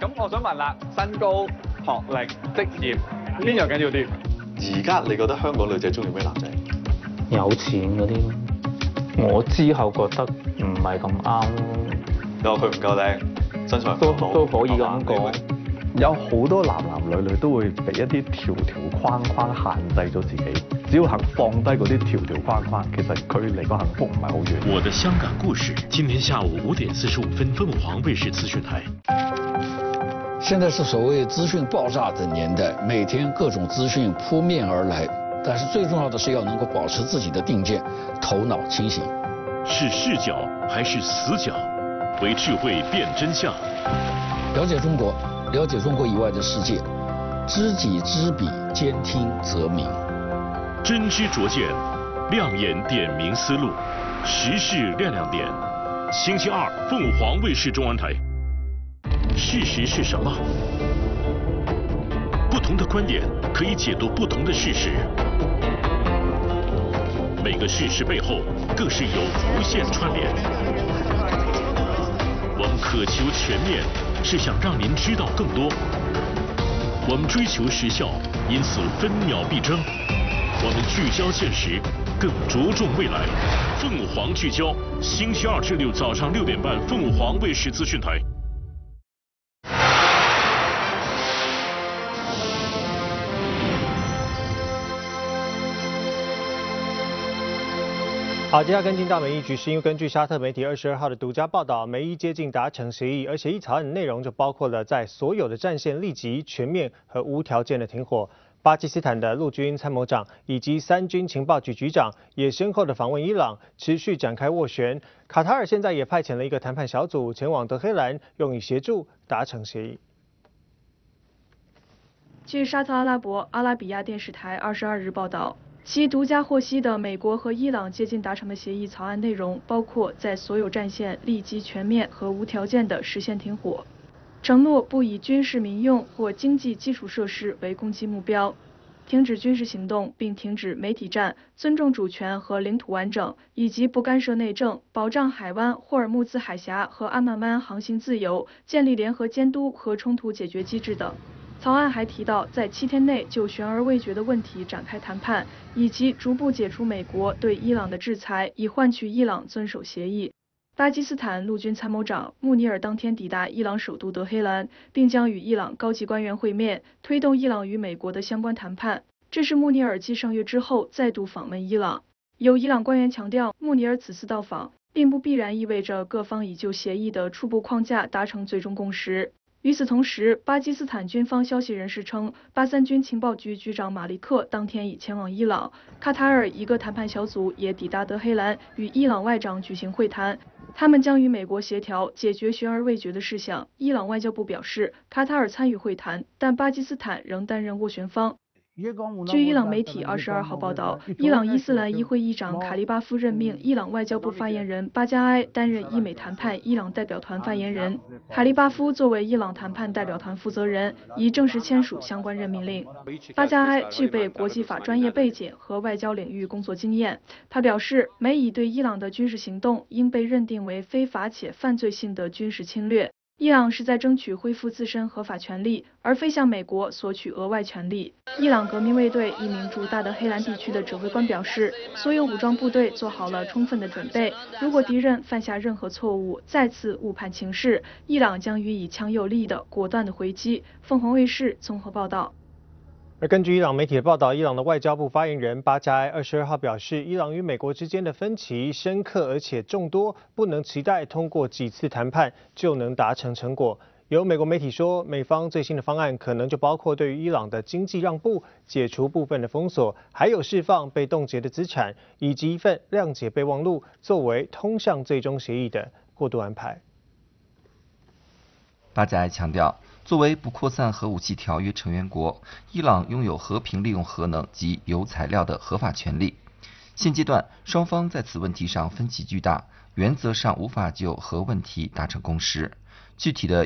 咁我想問啦，身高、學歷、職業邊樣緊要啲？ 而家你覺得香港女仔中意咩男仔？ 有錢嗰啲咯。我之後覺得唔係咁啱咯。 你話佢唔夠靚，身材都可以咁講。 有好多男女都會被一啲條框限制咗自己。只要肯放低嗰啲條框，其實佢離個幸福唔係好遠。 我的香港故事，今天下午5點45分，鳳凰衛視資訊台。 現在是所謂資訊爆炸的年代，每天各種資訊撲面而來，但是最重要的是要能夠保持自己的定見，頭腦清醒。 是視角還是死角？為智慧辨真相。 了解中國，了解中國以外的世界，知己知彼，兼聽則明。 真知灼見，亮眼點明思路，時事亮點。星期二，鳳凰衛視中文台。事實是什麼？不同的觀點可以解讀不同的事實。每個事實背後，更是有無限串聯。我們渴求全面，是想讓您知道更多。我們追求時效，因此分秒必爭。我們聚焦現實，更着重未來。鳳凰聚焦，星期2至6早上6點半，鳳凰衛視資訊台。 好，接下来跟进到美伊局势，因为根据沙特媒体22号的独家报道，美伊接近达成协议，而协议草案的内容就包括了在所有的战线立即、全面和无条件的停火。巴基斯坦的陆军参谋长以及3军情报局局长也先后的访问伊朗，持续展开斡旋。卡塔尔现在也派遣了一个谈判小组前往德黑兰，用以协助达成协议。 据沙特阿拉伯阿拉比亚电视台22日报道，其独家获悉的美国和伊朗接近达成的协议草案内容，包括在所有战线立即、全面和无条件的实现停火，承诺不以军事民用或经济基础设施为攻击目标，停止军事行动并停止媒体战，尊重主权和领土完整，以及不干涉内政，保障海湾、霍尔木兹海峡和安曼湾航行自由，建立联合监督和冲突解决机制等。草案还提到，在7天内就悬而未决的问题展开谈判，以及逐步解除美国对伊朗的制裁，以换取伊朗遵守协议。巴基斯坦陆军参谋长穆尼尔当天抵达伊朗首都德黑兰，并将与伊朗高级官员会面，推动伊朗与美国的相关谈判。这是穆尼尔继上月之后再度访问伊朗。有伊朗官员强调，穆尼尔此次到访并不必然意味着各方已就协议的初步框架达成最终共识。与此同时，巴基斯坦军方消息人士称，巴3军情报局局长马利克当天已前往伊朗。卡塔尔一个谈判小组也抵达德黑兰，与伊朗外长举行会谈。他们将与美国协调解决悬而未决的事项。伊朗外交部表示，卡塔尔参与会谈，但巴基斯坦仍担任斡旋方。据伊朗媒体22号报道，伊朗伊斯兰议会议长卡利巴夫任命伊朗外交部发言人巴加埃担任伊美谈判伊朗代表团发言人。卡利巴夫作为伊朗谈判代表团负责人，已正式签署相关任命令。巴加埃具备国际法专业背景和外交领域工作经验。他表示，美以对伊朗的军事行动应被认定为非法且犯罪性的军事侵略。伊朗是在争取恢复自身合法权利，而非向美国索取额外权利。伊朗革命卫队一名驻大德黑兰地区的指挥官表示，所有武装部队做好了充分的准备，如果敌人犯下任何错误，再次误判情势，伊朗将予以强有力的、果断的回击。凤凰卫视综合报道。 而根据伊朗媒体的报道，伊朗的外交部发言人巴加埃22号表示，伊朗与美国之间的分歧深刻而且众多，不能期待通过几次谈判就能达成成果。有美国媒体说，美方最新的方案可能就包括对于伊朗的经济让步、解除部分的封锁，还有释放被冻结的资产，以及一份谅解备忘录，作为通向最终协议的过渡安排。 巴加埃强调，作为不扩散核武器条约成员国，伊朗拥有和平利用核能及铀材料的合法权利。现阶段，双方在此问题上分歧巨大，原则上无法就核问题达成共识。具体的